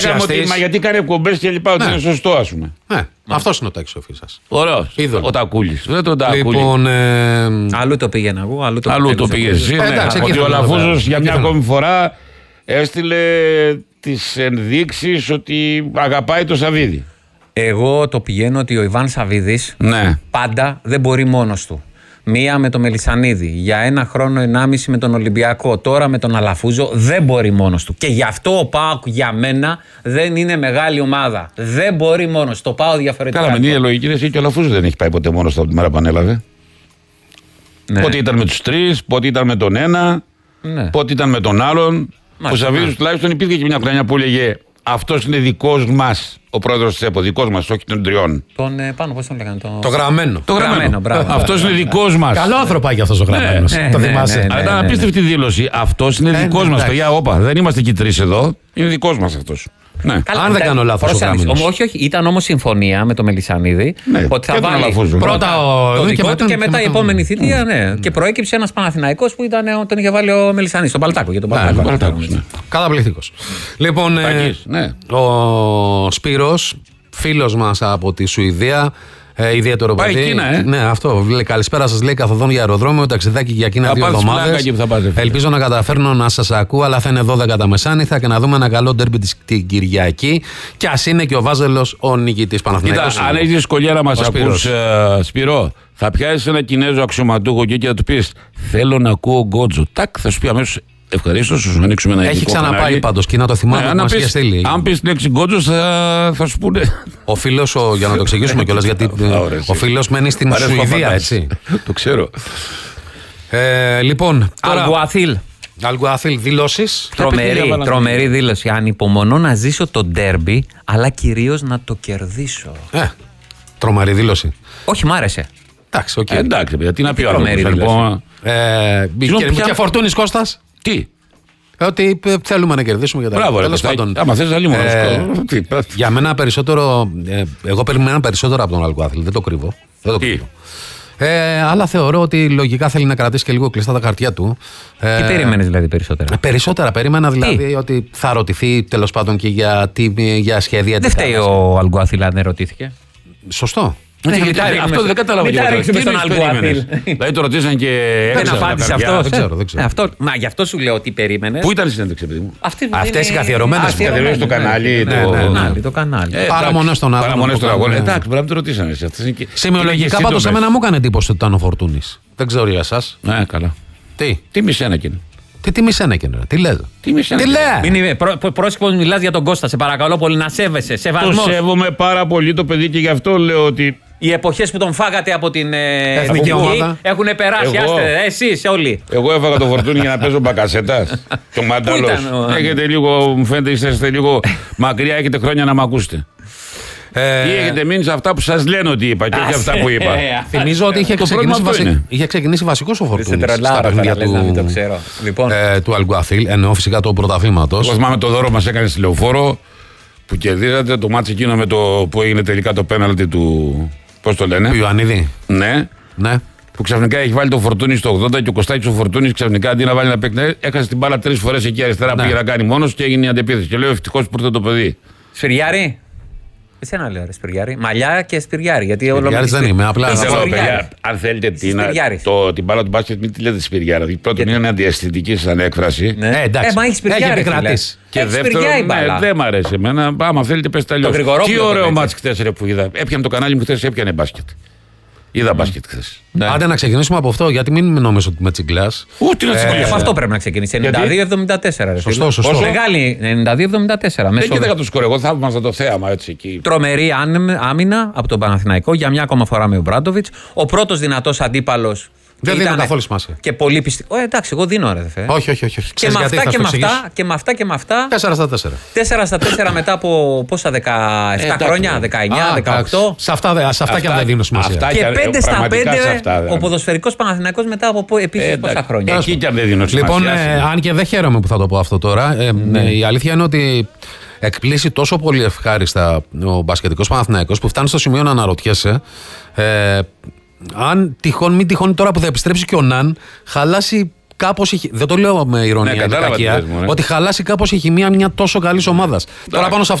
Μα γιατί κάνει εκπομπές και λοιπά, ότι είναι σωστό, ας πούμε. Ναι, αυτός είναι ο Τάκης ο Φίσας. Ωραίος. Ο Τακούλης. Δεν τον Τακούλη. Λοιπόν, αλλού το πήγαινα εγώ, αλλού το πήγε εσύ. Ότι ο Αλαφούζος για μια ακόμη φορά έστειλε τις ενδείξεις ότι αγαπάει το Σαββίδι. Εγώ το πηγαίνω ότι ο Ιβάν Σαββίδης πάντα δεν μπορεί μόνος του. Μία με τον Μελισσανίδη, για 1 χρόνο, 1,5 με τον Ολυμπιακό, τώρα με τον Αλαφούζο, δεν μπορεί μόνος του. Και γι' αυτό ο ΠΑΟΚ για μένα δεν είναι μεγάλη ομάδα. Δεν μπορεί μόνος. Το πάω διαφορετικά. Καλά, με την ίδια λογική εσύ και ο Αλαφούζος δεν έχει πάει ποτέ μόνος του από τη μέρα που ανέλαβε. Ναι. Πότε ήταν με τους 3, πότε ήταν με τον ένα, πότε ήταν με τον άλλον. Ο Σαββίδης τουλάχιστον υπήρχε και μια χρονιά που έλεγε αυτός είναι δικός μας, ο πρόεδρος της ΕΠΟ, δικός μας, όχι των 3. Τον πάνω, πώς τον λέγανε. Το γραμμένο. Το γραμμένο, αυτός είναι δικός μας. Καλό ανθρωπάκι αυτός ο γραμμένος. Το θυμάσαι. Αλλά ήταν απίστευτη δήλωση. Αυτός είναι δικός μας. Παιδιά, όπα, δεν είμαστε και 3 εδώ. Είναι δικός μας αυτός. Ναι. Καλά, αν δεν κάνω λάθος ο γραμμένος. Όχι, ήταν όμως συμφωνία με τον Μελισσανίδη ότι θα βάλει πρώτα το δικό του και μετά η επόμενη θητεία. Και προέκυψε ένας Παναθηναϊκός που τον είχε βάλει ο Μελισσανίδης, τον Παλτάκο. Καταπληκτικός. Λοιπόν, ο Σπύρος, φίλος μας από τη Σουηδία. Ιδιαίτερο παιδί. Πάει Κίνα, Ναι, αυτό. Καλησπέρα σας, λέει, καθοδόν για αεροδρόμιο. Ταξιδάκι για Κίνα 2 εβδομάδες. Ελπίζω να καταφέρνω να σας ακούω, αλλά θα είναι 12 τα μεσάνυχτα και να δούμε ένα καλό ντέρμπι την Κυριακή. Και ας είναι και ο Βάζελος ο νικητής Παναθηναϊκός. Κοίτα, αν έχεις δυσκολία να μας ακούς, Σπυρό, θα πιάσεις ένα Κινέζο αξιωματούχο και θα του πεις θέλω να ακούω Γκότζο. Τάκ, θα σου πει αμέσως. Ευχαρίστω, σου ανοίξουμε ένα έχει ξαναπάει πάντως και να το θυμάμαι που μας είχε στείλει. Αν πεις την λέξη Γκότζος θα σου πούνε. Ο φίλος, για να το εξηγήσουμε κιόλας, γιατί ο φίλος μένει στην Σουηδία, έτσι. Το ξέρω. Λοιπόν, Αλγκουαθίλ, δηλώσεις. Τρομερή δήλωση. Ανυπομονώ να ζήσω το ντέρμπι, αλλά κυρίως να το κερδίσω. Τρομερή δήλωση. Όχι, μ' άρεσε. Εντάξει, οκ. Εντάξει, παιδιά, τι να πει ο άλλος. Και Φορτούνης Κώστας. Τι. Ότι θέλουμε να κερδίσουμε για τα μπράβο, τέλος πάντων. Άμα θες άλλη μόνο. Για μένα περισσότερο. Εγώ περιμένα περισσότερο από τον Αλγκουάθιλ. Δεν το κρύβω. Αλλά θεωρώ ότι λογικά θέλει να κρατήσει και λίγο κλειστά τα χαρτιά του. Τι περίμενες δηλαδή περισσότερα? Περισσότερα περίμενα δηλαδή ότι θα ρωτηθεί τέλος πάντων και για σχέδια. Δεν φταίει ο Αλγκουάθιλ αν ερωτήθηκε. Σωστό. Αυτό δεν κατάλαβα. Μην τα ρίξουμε στον Αλγκουάθιλ. Δηλαδή το ρωτήσαν και. Δεν απάντησε αυτό. Δεν ξέρω. Μα γι' αυτό σου λέω ότι περίμενε. Πού ήταν η συνέντευξη, παιδί μου? Αυτές οι καθιερωμένες στο κανάλι. Το κανάλι. Παραμονές στον αγώνα. Εντάξει, μπορεί να το ρωτήσανε. Σημειολογικά πάντως εμένα μου έκανε εντύπωση ότι ήταν ο Φορτούνης. Δεν ξέρω για εσάς. Ναι, καλά. Τι μισένακιν. Τι μισένακιν, τι λες? Τι λέει? Πρόσεχος μιλάς για τον Κώστα, σε παρακαλώ πολύ να σέβεσαι. Σεβασμός. Το σέβομαι πάρα πολύ το παιδί και γι' αυτό λέω ότι. Οι εποχές που τον φάγατε από την εθνική ομάδα έχουν περάσει. Εσείς όλοι. Εγώ έφαγα το Φορτούνι για να παίζω μπακασέτας. Το μάνταλος. Έχετε λίγο, μου φαίνεται, είστε λίγο μακριά, έχετε χρόνια να μ' ακούσετε. Ή έχετε μείνει σε αυτά που σας λένε ότι είπα και όχι αυτά που είπα. Θυμίζω ότι είχε ξεκινήσει βασικός ο Φορτούνης στα παιχνίδια του Αλγκουαθίλ, ενώ φυσικά του πρωταθλήματος. Εγώ θυμάμαι το δώρο μας έκανε στη Λεωφόρο που κερδίζατε το μάτσο εκείνο με το που έγινε τελικά το πέναλτι του. Πώς το λένε? Του Ιωαννίδη. Ναι. Που ξαφνικά έχει βάλει το Φορτούνι στο 80 και ο Κωστάκης ο Φορτούνης ξαφνικά αντί να βάλει ένα παίκτη, έχασε την μπάλα 3 φορές εκεί αριστερά που πήγε να κάνει μόνος και έγινε η αντεπίθεση. Και λέω ευτυχώς που ήρθε το παιδί. Σφυριάρη. Εσένα λέω ρε Σπυριάρη. Μαλλιά και Σπυριάρη. Γιατί Σπυριάρης δεν είμαι. Απλά αν θέλετε την μπάλα του μπάσκετ, μην τη λέτε Σπυριάρη. Πρώτον είναι αντιαισθητική σαν έκφραση. Εντάξει. Μα έχει Σπυριάρη. Και δεύτερον, δεν μ' αρέσει εμένα. Άμα θέλετε, πέστε αλλιώς. Τι ωραίο μάτς χθες που είδα. Έπιανε το κανάλι μου χθες, έπιανε μπάσκετ. Είδα μπάσκετ χθες. Άντε να ξεκινήσουμε από αυτό, γιατί μην νομίζω ότι με τσιγκλάς. Ούτε να τσιγκλάς. Από αυτό πρέπει να ξεκινήσει. 92-74. Σωστό. Μεγάλη 92-74. Δεν κοίταγα το σκορ, εγώ θαύμαζα το θέαμα έτσι εκεί. Τρομερή άμυνα από τον Παναθηναϊκό για μια ακόμα φορά με ο Μπράντοβιτς. Ο πρώτος δυνατός αντίπαλος. Δεν δίνω καθόλου σημασία. Και πολύ πιστικό. Εντάξει, εγώ δίνω ρε δε. Όχι. Και με αυτά και με αυτά. 4 στα 4. 4 στα 4 μετά από πόσα 17 χρόνια, 19, 18. Σε αυτά και αν δεν δίνω σημασία. Και 5 στα 5 ο ποδοσφαιρικός Παναθηναϊκός μετά από επίσης πόσα χρόνια. Εκεί και αν δεν δίνω σημασία. Λοιπόν, αν και δεν χαίρομαι που θα το πω αυτό τώρα, η αλήθεια είναι ότι εκπλήσει τόσο πολύ ευχάριστα ο μπασκετικός Παναθηναϊκός που φτάνει στο σημείο να αναρωτιέσαι. Αν μην τυχόν τώρα που θα επιστρέψει και ο Ναν, χαλάσει κάπως. Δεν το λέω με ηρωνία, ότι χαλάσει κάπως η χημεία μια τόσο καλή ομάδα. Τώρα πάνω σε